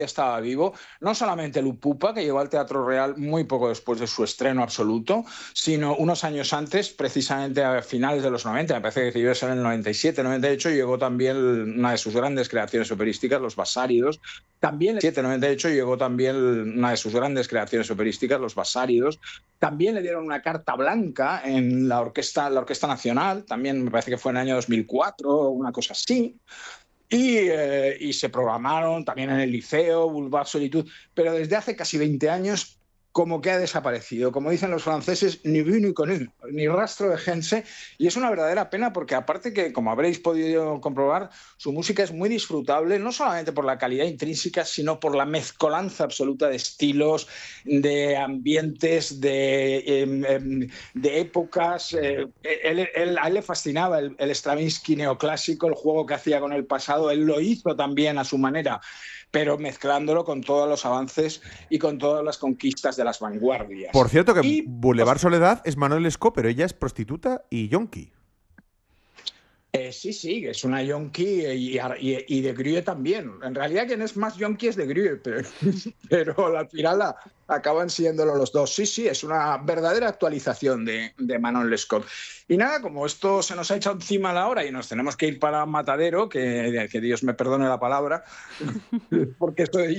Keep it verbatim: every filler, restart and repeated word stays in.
estaba vivo, no solamente Lupupa, que llegó al Teatro Real muy poco después de su estreno absoluto, sino unos años antes, precisamente a finales de los noventa, me parece que debió ser en el noventa y siete, noventa y ocho, llegó también una de sus grandes creaciones operísticas, Los Basáridos. También en el siete, noventa y ocho llegó también una de sus grandes creaciones operísticas, Los Basáridos. También le dieron una carta blanca en la Orquesta, la Orquesta Nacional, también me parece que fue en el año dos mil cuatro, una cosa así. Y, eh, y se programaron también en el Liceo, Boulevard Solitud, pero desde hace casi veinte años como que ha desaparecido. Como dicen los franceses, ni vu ni connu, ni rastro de gente, y es una verdadera pena porque aparte que, como habréis podido comprobar, su música es muy disfrutable, no solamente por la calidad intrínseca, sino por la mezcolanza absoluta de estilos, de ambientes, de, eh, de épocas. Eh, él, él, a él le fascinaba el, el Stravinsky neoclásico, el juego que hacía con el pasado, él lo hizo también a su manera, pero mezclándolo con todos los avances y con todas las conquistas de las vanguardias. Por cierto, que Y Boulevard Soledad es Manuel Esco, pero ella es prostituta y yonki. Eh, sí, sí, es una yonki y, y, y de Grue también. En realidad quien es más yonki es de Grue, pero, pero al final la, acaban siéndolo los dos. Sí, sí, es una verdadera actualización de, de Manon Lescaut. Y nada, como esto se nos ha echado encima la hora y nos tenemos que ir para Matadero, que, que Dios me perdone la palabra, porque esto de